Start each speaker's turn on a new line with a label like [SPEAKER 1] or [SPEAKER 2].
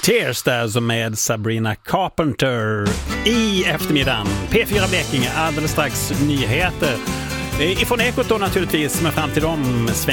[SPEAKER 1] Tears där som med Sabrina Carpenter i eftermiddagen. P4 Blekinge, alldeles strax nyheter. Ifrån Ekot då naturligtvis, men fram till dem